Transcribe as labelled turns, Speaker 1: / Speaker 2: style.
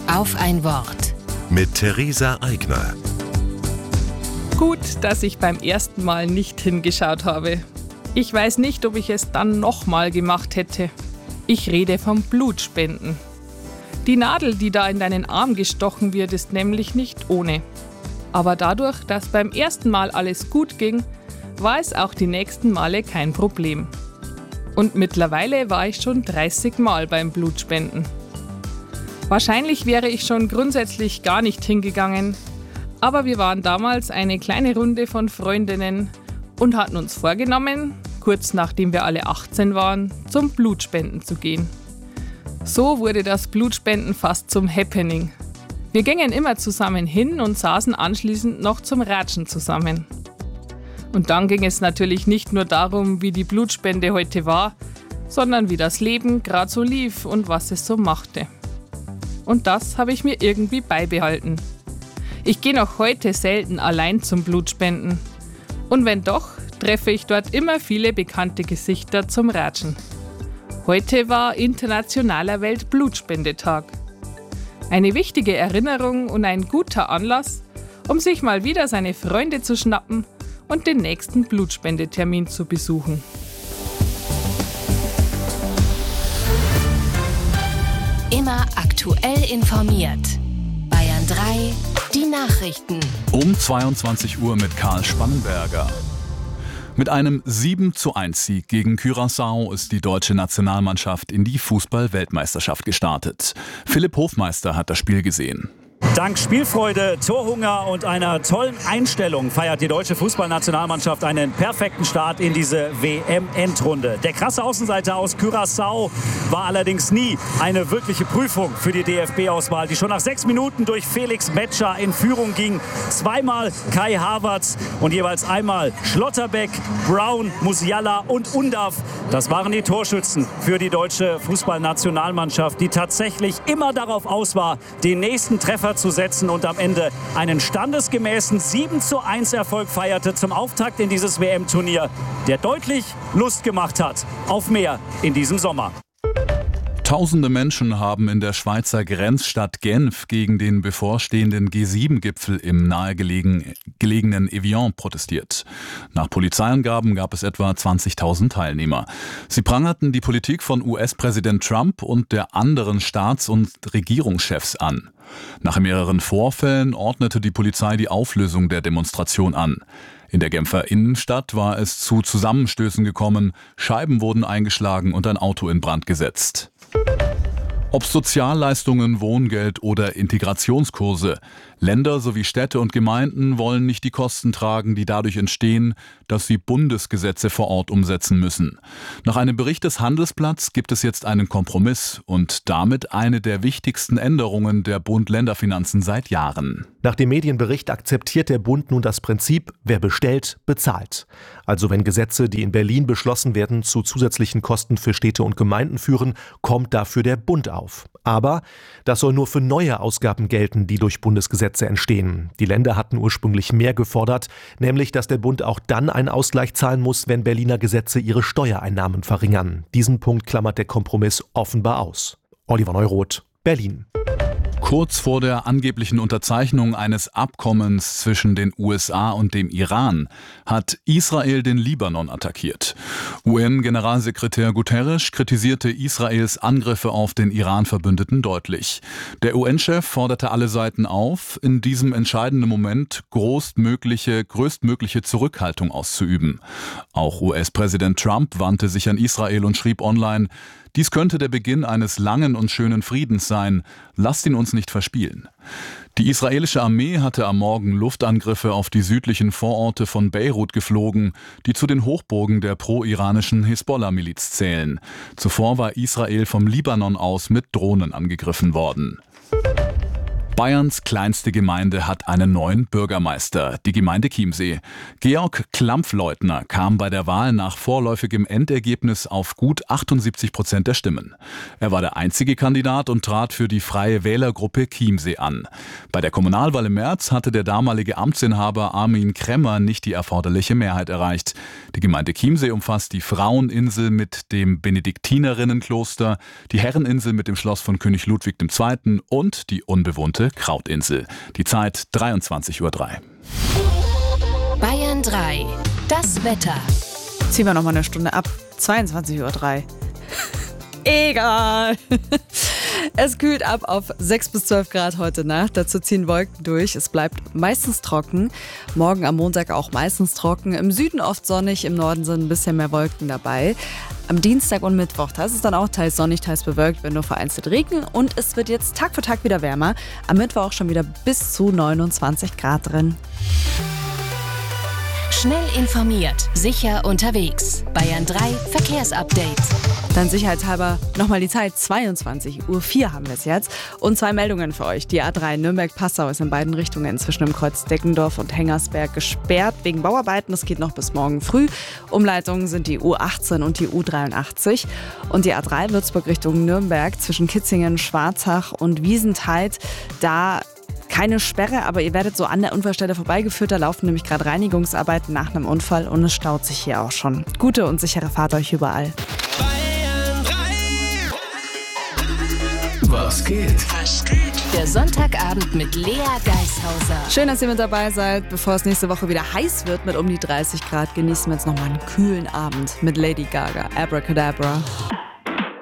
Speaker 1: Auf ein Wort.
Speaker 2: Mit Theresa Eigner.
Speaker 3: Gut, dass ich beim ersten Mal nicht hingeschaut habe. Ich weiß nicht, ob ich es dann nochmal gemacht hätte. Ich rede vom Blutspenden. Die Nadel, die da in deinen Arm gestochen wird, ist nämlich nicht ohne. Aber dadurch, dass beim ersten Mal alles gut ging, war es auch die nächsten Male kein Problem. Und mittlerweile war ich schon 30 Mal beim Blutspenden. Wahrscheinlich wäre ich schon grundsätzlich gar nicht hingegangen, aber wir waren damals eine kleine Runde von Freundinnen und hatten uns vorgenommen, kurz nachdem wir alle 18 waren, zum Blutspenden zu gehen. So wurde das Blutspenden fast zum Happening. Wir gingen immer zusammen hin und saßen anschließend noch zum Ratschen zusammen. Und dann ging es natürlich nicht nur darum, wie die Blutspende heute war, sondern wie das Leben gerade so lief und was es so machte. Und das habe ich mir irgendwie beibehalten. Ich gehe noch heute selten allein zum Blutspenden. Und wenn doch, treffe ich dort immer viele bekannte Gesichter zum Ratschen. Heute war Internationaler Weltblutspendetag. Eine wichtige Erinnerung und ein guter Anlass, um sich mal wieder seine Freunde zu schnappen und den nächsten Blutspendetermin zu besuchen.
Speaker 1: Immer aktuell informiert. Bayern 3, die Nachrichten.
Speaker 4: Um 22 Uhr mit Karl Spannenberger. Mit einem 7:1-Sieg gegen Curaçao ist die deutsche Nationalmannschaft in die Fußball-Weltmeisterschaft gestartet. Philipp Hofmeister hat das Spiel gesehen.
Speaker 5: Dank Spielfreude, Torhunger und einer tollen Einstellung feiert die deutsche Fußballnationalmannschaft einen perfekten Start in diese WM-Endrunde. Der krasse Außenseiter aus Curaçao war allerdings nie eine wirkliche Prüfung für die DFB-Auswahl, die schon nach 6 Minuten durch Felix Metscher in Führung ging. Zweimal Kai Havertz und jeweils einmal Schlotterbeck, Brown, Musiala und Undav. Das waren die Torschützen für die deutsche Fußballnationalmannschaft, die tatsächlich immer darauf aus war, den nächsten Treffer zu setzen und am Ende einen standesgemäßen 7:1 Erfolg feierte zum Auftakt in dieses WM-Turnier, der deutlich Lust gemacht hat auf mehr in diesem Sommer.
Speaker 4: Tausende Menschen haben in der Schweizer Grenzstadt Genf gegen den bevorstehenden G7-Gipfel im nahegelegenen Evian protestiert. Nach Polizeiangaben gab es etwa 20.000 Teilnehmer. Sie prangerten die Politik von US-Präsident Trump und der anderen Staats- und Regierungschefs an. Nach mehreren Vorfällen ordnete die Polizei die Auflösung der Demonstration an. In der Genfer Innenstadt war es zu Zusammenstößen gekommen, Scheiben wurden eingeschlagen und ein Auto in Brand gesetzt. Ob Sozialleistungen, Wohngeld oder Integrationskurse, Länder sowie Städte und Gemeinden wollen nicht die Kosten tragen, die dadurch entstehen, dass sie Bundesgesetze vor Ort umsetzen müssen. Nach einem Bericht des Handelsblatts gibt es jetzt einen Kompromiss und damit eine der wichtigsten Änderungen der Bund-Länder-Finanzen seit Jahren.
Speaker 6: Nach dem Medienbericht akzeptiert der Bund nun das Prinzip, wer bestellt, bezahlt. Also wenn Gesetze, die in Berlin beschlossen werden, zu zusätzlichen Kosten für Städte und Gemeinden führen, kommt dafür der Bund auf. Aber das soll nur für neue Ausgaben gelten, die durch Bundesgesetze entstehen. Die Länder hatten ursprünglich mehr gefordert, nämlich dass der Bund auch dann einen Ausgleich zahlen muss, wenn Berliner Gesetze ihre Steuereinnahmen verringern. Diesen Punkt klammert der Kompromiss offenbar aus. Oliver Neuroth, Berlin.
Speaker 4: Kurz vor der angeblichen Unterzeichnung eines Abkommens zwischen den USA und dem Iran hat Israel den Libanon attackiert. UN-Generalsekretär Guterres kritisierte Israels Angriffe auf den Iran-Verbündeten deutlich. Der UN-Chef forderte alle Seiten auf, in diesem entscheidenden Moment größtmögliche Zurückhaltung auszuüben. Auch US-Präsident Trump wandte sich an Israel und schrieb online: Dies könnte der Beginn eines langen und schönen Friedens sein. Lasst ihn uns nicht verspielen. Die israelische Armee hatte am Morgen Luftangriffe auf die südlichen Vororte von Beirut geflogen, die zu den Hochburgen der pro-iranischen Hisbollah-Miliz zählen. Zuvor war Israel vom Libanon aus mit Drohnen angegriffen worden. Bayerns kleinste Gemeinde hat einen neuen Bürgermeister, die Gemeinde Chiemsee. Georg Klampfleutner kam bei der Wahl nach vorläufigem Endergebnis auf gut 78% der Stimmen. Er war der einzige Kandidat und trat für die Freie Wählergruppe Chiemsee an. Bei der Kommunalwahl im März hatte der damalige Amtsinhaber Armin Kremmer nicht die erforderliche Mehrheit erreicht. Die Gemeinde Chiemsee umfasst die Fraueninsel mit dem Benediktinerinnenkloster, die Herreninsel mit dem Schloss von König Ludwig II. Und die unbewohnte Krautinsel. Die Zeit 23:03 Uhr.
Speaker 1: Bayern 3, das Wetter.
Speaker 7: Ziehen wir nochmal eine Stunde ab. 22:03 Uhr. Egal. Es kühlt ab auf 6 bis 12 Grad heute Nacht. Dazu ziehen Wolken durch. Es bleibt meistens trocken. Morgen am Montag auch meistens trocken. Im Süden oft sonnig, im Norden sind ein bisschen mehr Wolken dabei. Am Dienstag und Mittwoch, da ist es dann auch teils sonnig, teils bewölkt, wenn nur vereinzelt Regen. Und es wird jetzt Tag für Tag wieder wärmer. Am Mittwoch auch schon wieder bis zu 29 Grad drin.
Speaker 1: Schnell informiert, sicher unterwegs. Bayern 3 Verkehrsupdate.
Speaker 7: Dann sicherheitshalber nochmal die Zeit, 22:04 Uhr haben wir es jetzt. Und 2 Meldungen für euch. Die A3 Nürnberg-Passau ist in beiden Richtungen zwischen dem Kreuz Deckendorf und Hengersberg gesperrt wegen Bauarbeiten. Das geht noch bis morgen früh. Umleitungen sind die U18 und die U83. Und die A3 Würzburg Richtung Nürnberg zwischen Kitzingen, Schwarzach und Wiesentheid. Da keine Sperre, aber ihr werdet so an der Unfallstelle vorbeigeführt. Da laufen nämlich gerade Reinigungsarbeiten nach einem Unfall und es staut sich hier auch schon. Gute und sichere Fahrt euch überall.
Speaker 2: Was geht?
Speaker 1: Der Sonntagabend mit Lea Geishauser.
Speaker 7: Schön, dass ihr mit dabei seid. Bevor es nächste Woche wieder heiß wird mit um die 30 Grad, genießen wir jetzt nochmal einen kühlen Abend mit Lady Gaga, Abracadabra.